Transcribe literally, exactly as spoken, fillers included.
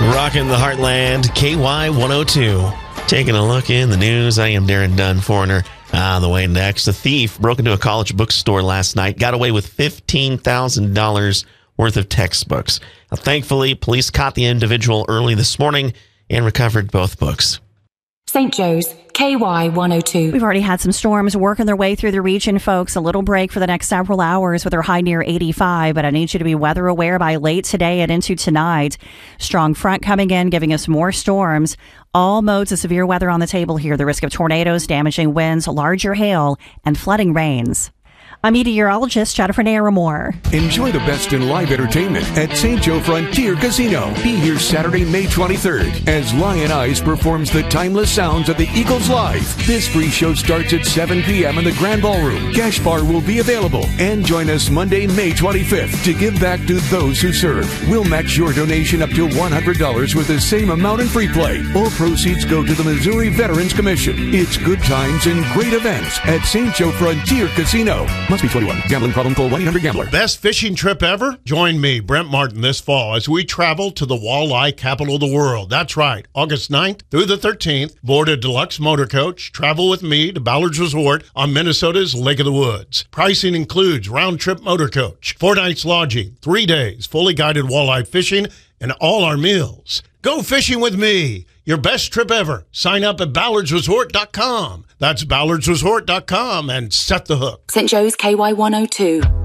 Rocking the Heartland, K Y one oh two. Taking a look in the news, I am Darren Dunn, foreigner. On the way next, a thief broke into a college bookstore last night, got away with fifteen thousand dollars worth of textbooks. Now, thankfully, police caught the individual early this morning and recovered both books. Saint Joe's, K Y one oh two. We've already had some storms working their way through the region, folks. A little break for the next several hours with our high near eighty-five, but I need you to be weather aware by late today and into tonight. Strong front coming in, giving us more storms. All modes of severe weather on the table here. The risk of tornadoes, damaging winds, larger hail, and flooding rains. I'm meteorologist Jennifer Naramore. Enjoy the best in live entertainment at Saint Joe Frontier Casino. Be here Saturday, May twenty-third, as Lion Eyes performs the timeless sounds of the Eagles live. This free show starts at seven p.m. in the Grand Ballroom. Cash bar will be available. And join us Monday, May twenty-fifth, to give back to those who serve. We'll match your donation up to one hundred dollars with the same amount in free play. All proceeds go to the Missouri Veterans Commission. It's good times and great events at Saint Joe Frontier Casino. Must be twenty-one. Gambling problem? Call one eight hundred gambler. Best fishing trip ever? Join me, Brent Martin, this fall as we travel to the walleye capital of the world. That's right. August ninth through the thirteenth, board a deluxe motor coach. Travel with me to Ballard's Resort on Minnesota's Lake of the Woods. Pricing includes round-trip motor coach, four nights lodging, three days, fully guided walleye fishing, and all our meals. Go fishing with me. Your best trip ever. Sign up at ballards resort dot com. That's ballards resort dot com and set the hook. Saint Joe's, K Y one oh two.